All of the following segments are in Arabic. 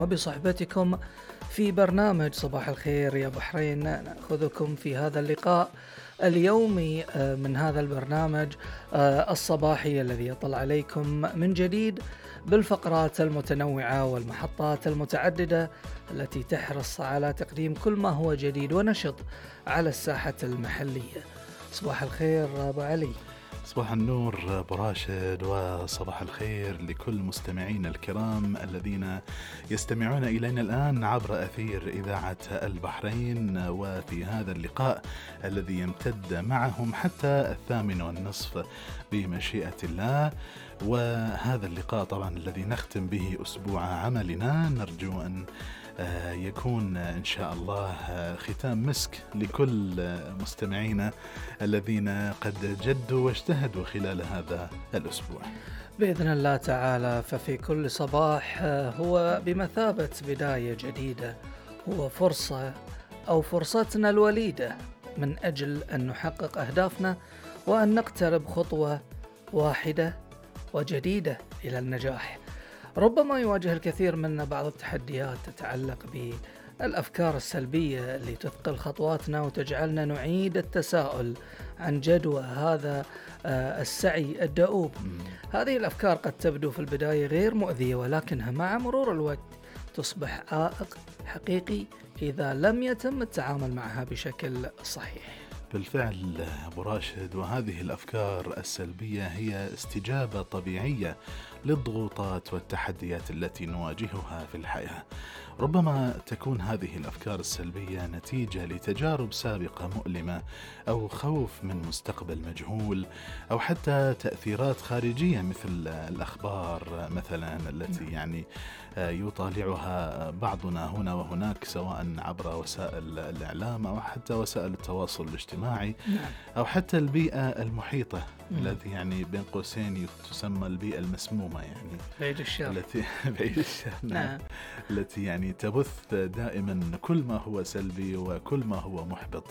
وبصحبتكم في برنامج صباح الخير يا بحرين. نأخذكم في هذا اللقاء اليومي من هذا البرنامج الصباحي الذي يطل عليكم من جديد بالفقرات المتنوعة والمحطات المتعددة التي تحرص على تقديم كل ما هو جديد ونشط على الساحة المحلية. صباح الخير أبو علي. صباح النور أبو راشد، وصباح الخير لكل مستمعين الكرام الذين يستمعون إلينا الآن عبر أثير إذاعة البحرين، وفي هذا اللقاء الذي يمتد معهم حتى 8:30 بمشيئة الله. وهذا اللقاء طبعا الذي نختم به أسبوع عملنا، نرجو أن يكون إن شاء الله ختام مسك لكل مستمعينا الذين قد جدوا واجتهدوا خلال هذا الأسبوع بإذن الله تعالى. ففي كل صباح هو بمثابة بداية جديدة، هو فرصة أو فرصتنا الوليدة من أجل أن نحقق أهدافنا وأن نقترب خطوة واحدة وجديدة إلى النجاح. ربما يواجه الكثير منا بعض التحديات تتعلق بالأفكار السلبية اللي تثقل خطواتنا وتجعلنا نعيد التساؤل عن جدوى هذا السعي الدؤوب. هذه الأفكار قد تبدو في البداية غير مؤذية، ولكنها مع مرور الوقت تصبح عائق حقيقي إذا لم يتم التعامل معها بشكل صحيح. بالفعل أبو راشد، وهذه الأفكار السلبية هي استجابة طبيعية للضغوطات والتحديات التي نواجهها في الحياة. ربما تكون هذه الأفكار السلبية نتيجة لتجارب سابقة مؤلمة، أو خوف من مستقبل مجهول، أو حتى تأثيرات خارجية مثل الأخبار مثلا التي يطالعها بعضنا هنا وهناك، سواء عبر وسائل الإعلام أو حتى وسائل التواصل الاجتماعي، أو حتى البيئة المحيطة التي بين قوسين تسمى البيئة المسمومة، بعيد الشر، التي بعيد الشر التي تبث دائما كل ما هو سلبي وكل ما هو محبط.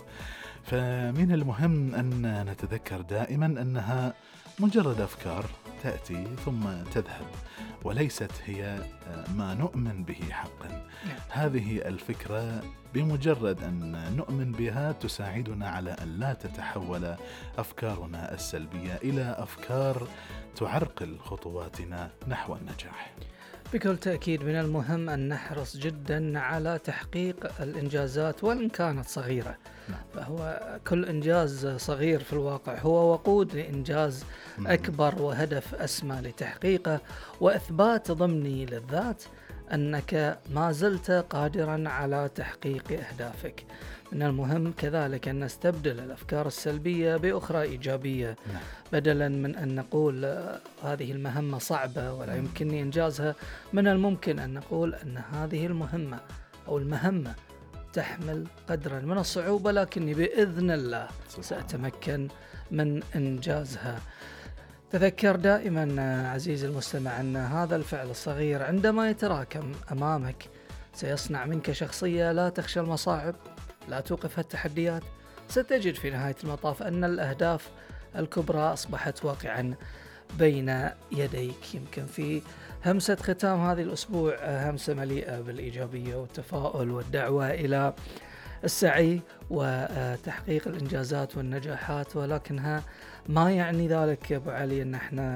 فمن المهم أن نتذكر دائما أنها مجرد أفكار تأتي ثم تذهب، وليست هي ما نؤمن به حقا. هذه الفكرة بمجرد أن نؤمن بها تساعدنا على أن لا تتحول أفكارنا السلبية إلى أفكار تعرقل خطواتنا نحو النجاح. بكل تأكيد من المهم أن نحرص جدا على تحقيق الإنجازات وإن كانت صغيرة. فهو كل إنجاز صغير في الواقع هو وقود لإنجاز أكبر وهدف أسمى لتحقيقه، وإثبات ضمني للذات أنك ما زلت قادرا على تحقيق أهدافك. من المهم كذلك أن نستبدل الأفكار السلبية بأخرى إيجابية، بدلا من أن نقول هذه المهمة صعبة ولا يمكنني إنجازها. من الممكن أن نقول أن هذه المهمة أو المهمة تحمل قدرا من الصعوبة، لكني بإذن الله سأتمكن من إنجازها. تذكر دائما عزيزي المستمع أن هذا الفعل الصغير عندما يتراكم أمامك سيصنع منك شخصية لا تخشى المصاعب، لا توقفها التحديات. ستجد في نهاية المطاف أن الأهداف الكبرى أصبحت واقعا بين يديك. يمكن في همسة ختام هذه الأسبوع همسة مليئة بالإيجابية والتفاؤل والدعوة إلى السعي وتحقيق الإنجازات والنجاحات، ولكنها ما يعني ذلك يا أبو علي أن احنا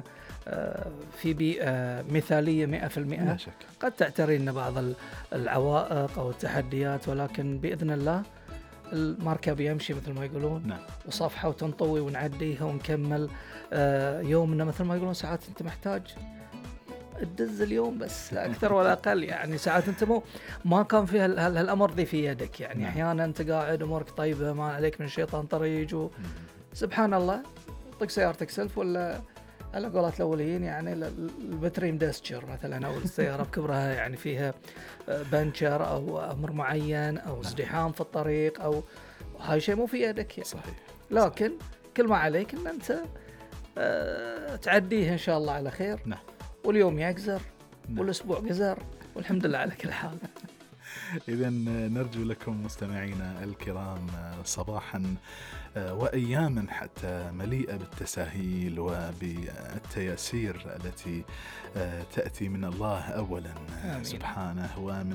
في بيئة مثالية 100%. قد تعترينا بعض العوائق أو التحديات، ولكن بإذن الله المركب يمشي مثل ما يقولون، وصفحة وتنطوي ونعديها ونكمل يومنا. مثل ما يقولون ساعات أنت محتاج تدز اليوم بس، لا أكثر ولا أقل. ساعات أنت ما كان فيها هالأمر ذي في يدك. أحيانا أنت قاعد أمورك طيبة، ما عليك من الشيطان طريج، سبحان الله طق سيارتك سلف، ولا على قولات الأوليين البتري مدستشر مثلا، أو السيارة بكبرها فيها بنشر أو أمر معين أو ازدحام في الطريق، أو هاي شيء مو في يدك صحيح. لكن كل ما عليك أن أنت تعديه إن شاء الله على خير. واليوم يقزر والأسبوع قزر والحمد لله على كل حال. إذا نرجو لكم مستمعينا الكرام صباحا وأياما حتى مليئة بالتساهيل وبالتياسير التي تأتي من الله أولا سبحانه، ومن